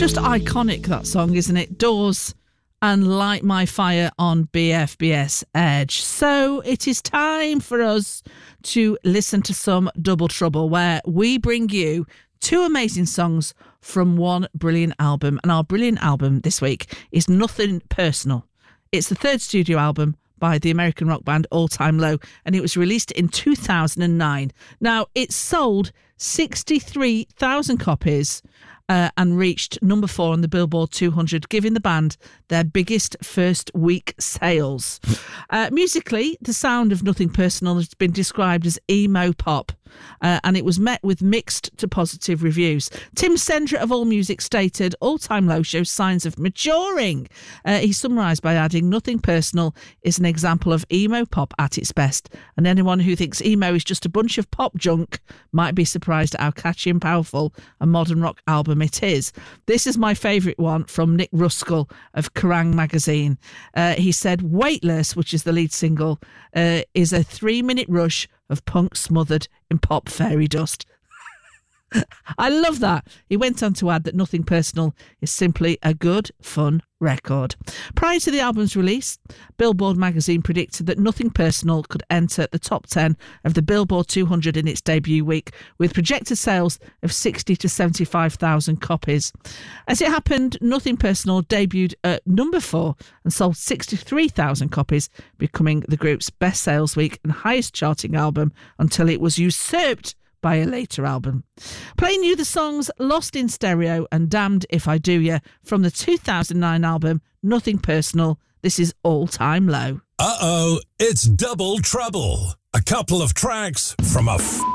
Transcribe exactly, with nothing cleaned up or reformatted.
just iconic, that song, isn't it? Doors and Light My Fire on B F B S Edge. So it is time for us to listen to some Double Trouble, where we bring you two amazing songs from one brilliant album. And our brilliant album this week is Nothing Personal. It's the third studio album by the American rock band All Time Low, and it was released in two thousand nine. Now, it sold sixty-three thousand copies uh, and reached number four on the Billboard two hundred, giving the band their biggest first week sales. Uh, musically, the sound of Nothing Personal has been described as emo pop, uh, and it was met with mixed to positive reviews. Tim Sendra of AllMusic stated, All Time Low shows signs of maturing. Uh, he summarised by adding, Nothing Personal is an example of emo pop at its best, and anyone who thinks emo is just a bunch of pop junk might be surprised at how catchy and powerful a modern rock album it is. This is my favourite one from Nick Ruskell of Kerrang magazine. Uh, he said, Weightless, which is the lead single, uh, is a three-minute rush of punk smothered in pop fairy dust. I love that. He went on to add that Nothing Personal is simply a good, fun record. Prior to the album's release, Billboard magazine predicted that Nothing Personal could enter the top ten of the Billboard two hundred in its debut week, with projected sales of sixty to seventy-five thousand copies. As it happened, Nothing Personal debuted at number four and sold sixty-three thousand copies, becoming the group's best sales week and highest charting album until it was usurped by a later album. Playing you the songs Lost in Stereo and Damned If I Do Ya from the two thousand nine album Nothing Personal. This is All Time Low. Uh-oh, it's Double Trouble. A couple of tracks from a... F-